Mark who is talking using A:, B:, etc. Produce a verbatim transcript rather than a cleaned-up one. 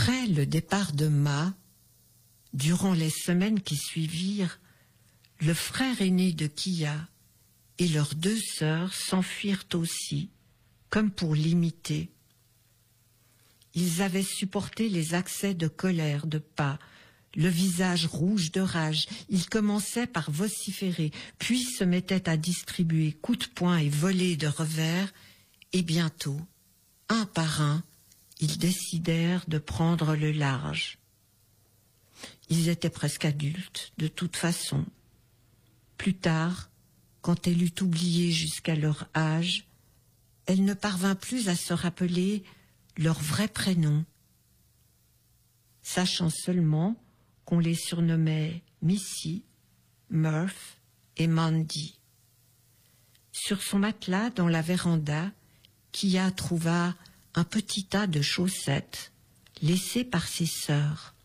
A: Après le départ de Ma, durant les semaines qui suivirent, le frère aîné de Kia et leurs deux sœurs s'enfuirent aussi, comme pour l'imiter. Ils avaient supporté les accès de colère de Pa, le visage rouge de rage. Ils commençaient par vociférer, puis se mettaient à distribuer coups de poing et volées de revers, et bientôt, un par un, ils décidèrent de prendre le large. Ils étaient presque adultes, de toute façon. Plus tard, quand elle eut oublié jusqu'à leur âge, elle ne parvint plus à se rappeler leur vrai prénom, sachant seulement qu'on les surnommait Missy, Murph et Mandy. Sur son matelas dans la véranda, Kia trouva un petit tas de chaussettes laissées par ses sœurs.